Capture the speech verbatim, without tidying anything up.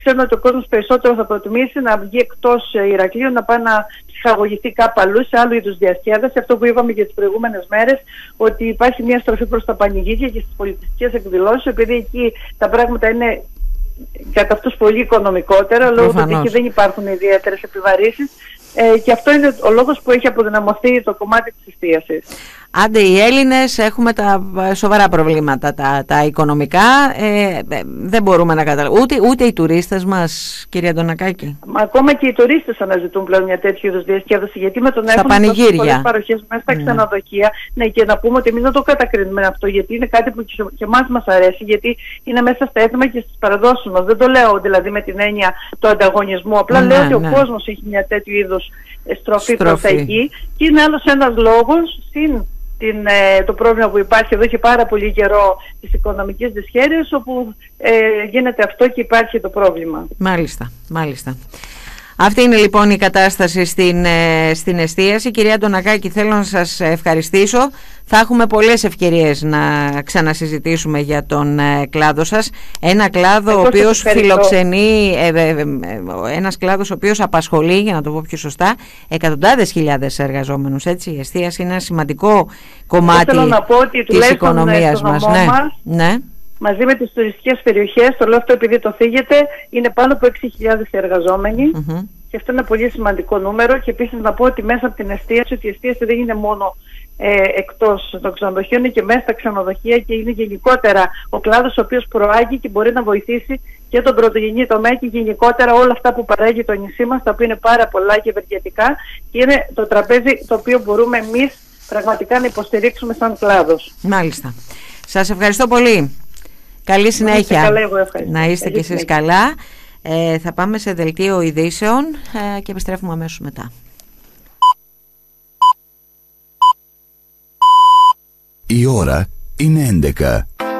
Ξέρω ότι ο κόσμος περισσότερο θα προτιμήσει να βγει εκτός Ηρακλείου, να πάει να ψυχαγωγηθεί κάπου αλλού, σε άλλου είδους διασκέδαση. Αυτό που είπαμε και τις προηγούμενες μέρες, ότι υπάρχει μια στροφή προς τα πανηγύρια και στις πολιτιστικές εκδηλώσεις, επειδή εκεί τα πράγματα είναι κατά αυτούς πολύ οικονομικότερα, λόγω του ότι δεν υπάρχουν ιδιαίτερες επιβαρύσεις. Ε, και αυτό είναι ο λόγος που έχει αποδυναμωθεί το κομμάτι της εστίασης. Άντε οι Έλληνες έχουμε τα σοβαρά προβλήματα, τα, τα οικονομικά, ε, δεν μπορούμε να καταλάβουμε, ούτε, ούτε οι τουρίστες μας, κυρία Αντωνακάκη. Μα ακόμα και οι τουρίστες αναζητούν πλέον μια τέτοιου είδους διασκέδαση, γιατί με τον στα πανηγύρια, πολλές παροχές μέσα στα ξενοδοχεία, ναι, και να πούμε ότι εμείς δεν το κατακρίνουμε αυτό, γιατί είναι κάτι που και εμάς μας αρέσει, γιατί είναι μέσα στα έθιμα και στις παραδόσεις μας. Δεν το λέω δηλαδή με την έννοια του ανταγωνισμού, απλά ναι, λέω ότι ναι. ο κόσμος έχει μια τέτοιου είδους στροφή προς τα εκεί, και είναι άλλος ένας λόγος συν την, ε, το πρόβλημα που υπάρχει εδώ και πάρα πολύ καιρό της οικονομικής δυσχέρειας, όπου ε, γίνεται αυτό και υπάρχει το πρόβλημα. Μάλιστα, μάλιστα. Αυτή είναι λοιπόν η κατάσταση στην, ε, στην εστίαση. Κυρία Αντωνακάκη, θέλω να σας ευχαριστήσω. Θα έχουμε πολλές ευκαιρίες να ξανασυζητήσουμε για τον ε, κλάδο σας. Ένα κλάδο ο οποίος φιλοξενεί, ε, ε, ε, ένας κλάδος ο οποίος απασχολεί, για να το πω πιο σωστά, εκατοντάδες χιλιάδες εργαζόμενους. Έτσι. Η εστίαση είναι ένα σημαντικό κομμάτι της οικονομίας μας. Ναι, μας. Ναι. Μαζί με τις τουριστικές περιοχές, το λέω αυτό επειδή το θίγεται, είναι πάνω από έξι χιλιάδες εργαζόμενοι mm-hmm. και αυτό είναι πολύ σημαντικό νούμερο. Και επίσης να πω ότι μέσα από την εστίαση, ότι η εστίαση δεν είναι μόνο ε, εκτός των ξενοδοχείων, είναι και μέσα στα ξενοδοχεία και είναι γενικότερα ο κλάδος ο οποίος προάγει και μπορεί να βοηθήσει και τον πρωτογενή τομέα και γενικότερα όλα αυτά που παράγει το νησί μας, τα οποία είναι πάρα πολλά και ευεργετικά, και είναι το τραπέζι το οποίο μπορούμε εμείς πραγματικά να υποστηρίξουμε σαν κλάδος. Μάλιστα. Σας ευχαριστώ πολύ. Καλή συνέχεια. Καλά, εγώ να είστε κι εσείς καλά. Ε, θα πάμε σε δελτίο ειδήσεων ε, και επιστρέφουμε αμέσως μετά. Η ώρα είναι έντεκα.